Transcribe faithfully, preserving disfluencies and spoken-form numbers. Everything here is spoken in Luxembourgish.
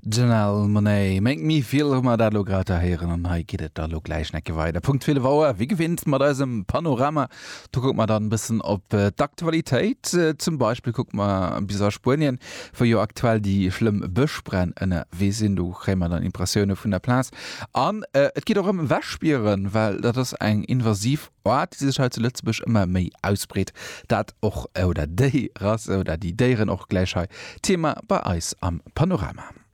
Janelle Monáe mengg mi viel mat dat lo grad heieren an hai giet da lo gleich necke weiter. Punkt viele Wauer wie gewinnt mat dem Panorama du guck man dann bisssen op äh, d'Aktualitéit äh, zum Beispiel guck mal bis Spurien wo jo aktuell die schlimm Bëchbrenn ënne wie sinn du chémer dann Impressioune vun der Plas an äh, et geht auch um Wäschbieren, weil dat das eng invasiv Ort die sich halt zu Lützburg immer méi ausbreet dat och äh, oder déi Rasse oder die Déieren och Gleichheit Thema bei Eis am Panorama.